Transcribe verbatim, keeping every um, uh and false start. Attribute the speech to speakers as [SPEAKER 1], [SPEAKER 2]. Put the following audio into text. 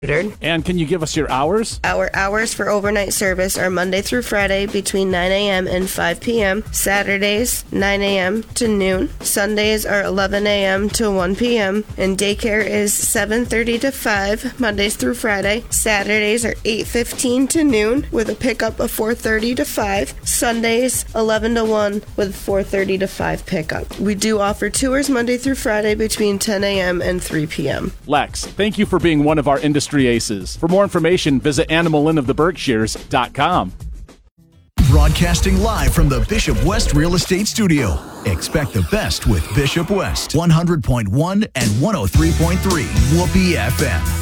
[SPEAKER 1] And can you give us your hours?
[SPEAKER 2] Our hours for overnight service are Monday through Friday between nine a.m. and five p.m., Saturdays nine a.m. to noon, Sundays are eleven a.m. to one p.m., and daycare is seven thirty to five, Mondays through Friday. Saturdays are eight fifteen to noon with a pickup of four thirty to five, Sundays eleven to one with four thirty to five pickup. We do offer tours Monday through Friday between ten a.m. and three p.m.
[SPEAKER 1] Lex, thank you for being one of our industry aces. For more information, visit Animal Inn of the Berkshires dot com.
[SPEAKER 3] Broadcasting live from the Bishop West Real Estate Studio. Expect the best with Bishop West. one hundred point one and one oh three point three Whoopee F M.